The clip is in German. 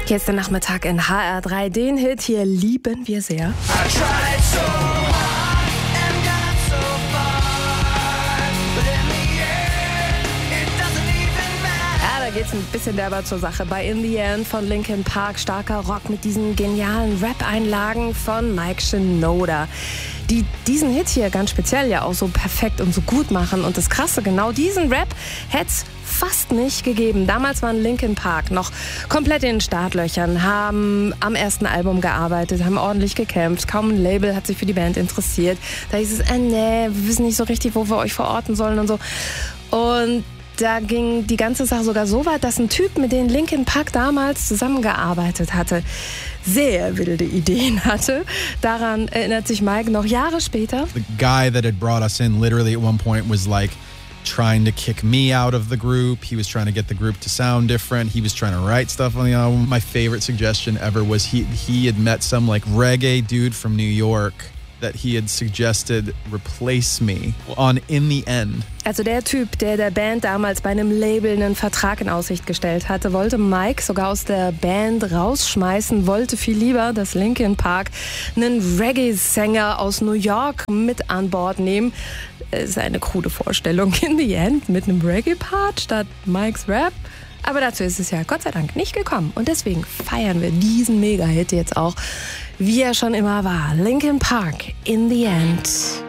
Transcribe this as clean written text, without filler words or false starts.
Hier ist der Nachmittag in HR3. Den Hit hier lieben wir sehr. Da geht's ein bisschen derber zur Sache. Bei In the End von Linkin Park, starker Rock mit diesen genialen Rap-Einlagen von Mike Shinoda, die diesen Hit hier ganz speziell ja auch so perfekt und so gut machen. Und das Krasse, genau diesen Rap hätt's fast nicht gegeben. Damals waren Linkin Park noch komplett in den Startlöchern, haben am ersten Album gearbeitet, haben ordentlich gekämpft. Kaum ein Label hat sich für die Band interessiert. Da hieß es, nee, wir wissen nicht so richtig, wo wir euch verorten sollen und so. Und da ging die ganze Sache sogar so weit, dass ein Typ, mit dem Linkin Park damals zusammengearbeitet hatte, sehr wilde Ideen hatte. Daran erinnert sich Mike noch Jahre später. The guy that had brought us in literally at one point was like trying to kick me out of the group. He was trying to get the group to sound different. He was trying to write stuff on the album. My favorite suggestion ever was he had met some like reggae dude from New York that he had suggested replace me on In the End. Also der Typ, der Band damals bei einem Label einen Vertrag in Aussicht gestellt hatte, wollte Mike sogar aus der Band rausschmeißen, wollte viel lieber, dass Linkin Park einen Reggae-Sänger aus New York mit an Bord nehmen. Das ist eine krude Vorstellung. In the End mit einem Reggae-Part statt Mikes Rap. Aber dazu ist es ja Gott sei Dank nicht gekommen. Und deswegen feiern wir diesen Mega-Hit jetzt auch, wie er schon immer war. Linkin Park, In the End.